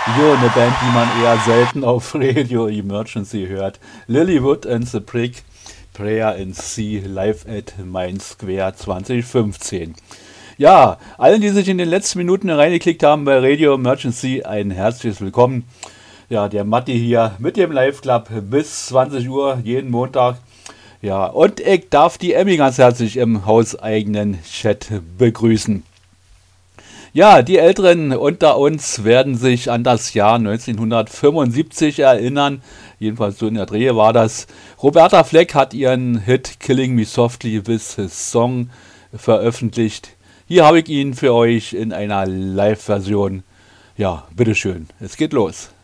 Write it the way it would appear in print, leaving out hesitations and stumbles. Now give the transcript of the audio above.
Jo, eine Band, die man eher selten auf Radio Emergency hört. Lilywood and the Prick, Prayer in C, live at Main Square 2015. Ja, allen, die sich in den letzten Minuten reingeklickt haben bei Radio Emergency, ein herzliches Willkommen. Ja, der Matti hier mit dem Live Club bis 20 Uhr jeden Montag. Ja, und ich darf die Emmy ganz herzlich im hauseigenen Chat begrüßen. Ja, die Älteren unter uns werden sich an das Jahr 1975 erinnern. Jedenfalls so in der Dreh war das. Roberta Fleck hat ihren Hit Killing Me Softly with His Song veröffentlicht. Hier habe ich ihn für euch in einer Live-Version. Ja, bitteschön, es geht los.